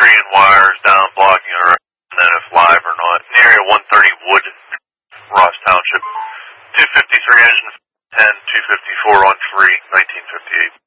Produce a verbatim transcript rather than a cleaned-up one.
tree and wires down, blocking her, and then if live or not. In the area one thirty Wood, Ross Township. two fifty-three engine ten, two fifty-four on three, nineteen fifty-eight.